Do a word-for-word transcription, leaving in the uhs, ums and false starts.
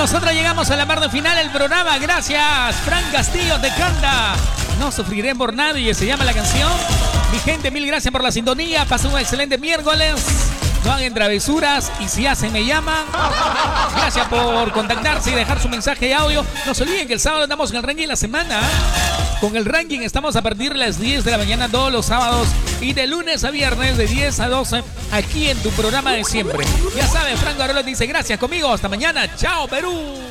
Nosotros llegamos a la parte final del programa. Gracias, Fran Castillo de Canda. No sufriré por nadie, se llama la canción. Mi gente, mil gracias por la sintonía. Pasen un excelente miércoles. No hagan travesuras y si hacen me llaman. Gracias por contactarse y dejar su mensaje de audio. No se olviden que el sábado andamos en el ranking de la semana. Con el ranking estamos a partir de las diez de la mañana todos los sábados y de lunes a viernes de diez a doce aquí en tu programa de siempre. Ya sabes, Franco Arola dice gracias conmigo. Hasta mañana. Chao, Perú.